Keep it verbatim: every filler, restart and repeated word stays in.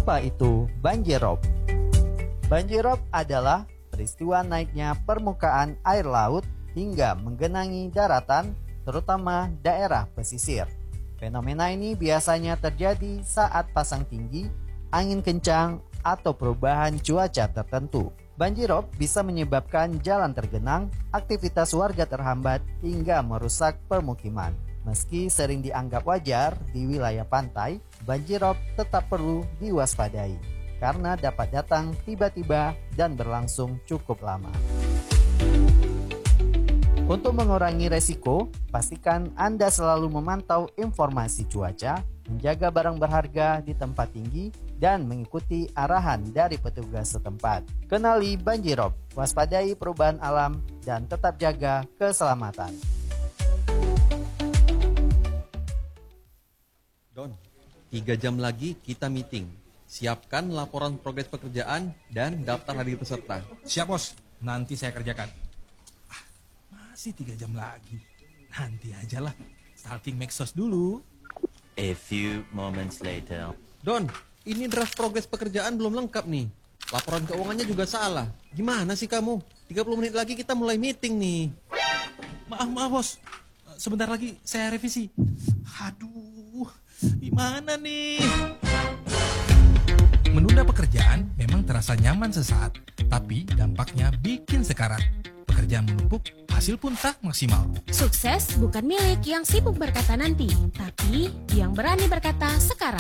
Apa itu banjirop? Banjirop adalah peristiwa naiknya permukaan air laut hingga menggenangi daratan, terutama daerah pesisir. Fenomena ini biasanya terjadi saat pasang tinggi, angin kencang, atau perubahan cuaca tertentu. Banjirop bisa menyebabkan jalan tergenang, aktivitas warga terhambat, hingga merusak permukiman. Meski sering dianggap wajar di wilayah pantai, banjirop tetap perlu diwaspadai karena dapat datang tiba-tiba dan berlangsung cukup lama. Untuk mengurangi resiko, pastikan Anda selalu memantau informasi cuaca, menjaga barang berharga di tempat tinggi, dan mengikuti arahan dari petugas setempat. Kenali banjirop, waspadai perubahan alam, dan tetap jaga keselamatan. Don, tiga jam lagi kita meeting. Siapkan laporan progres pekerjaan dan daftar hadir peserta. Siap, Bos. Nanti saya kerjakan. Ah, masih tiga jam lagi. Nanti aja lah. Starting Maxos dulu. A few moments later. Don, ini draft progres pekerjaan belum lengkap nih. Laporan keuangannya juga salah. Gimana sih kamu? tiga puluh menit lagi kita mulai meeting nih. Maaf, maaf, Bos. Sebentar lagi saya revisi. Aduh, gimana nih? Menunda pekerjaan memang terasa nyaman sesaat, tapi dampaknya bikin sekarat. Pekerjaan menumpuk, hasil pun tak maksimal. Sukses bukan milik yang sibuk berkata nanti, tapi yang berani berkata sekarang.